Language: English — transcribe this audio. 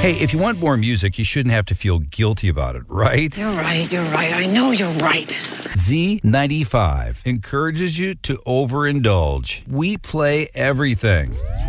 Hey, if you want more music, you shouldn't have to feel guilty about it, right? You're right. I know you're right. Z95 encourages you to overindulge. We play everything.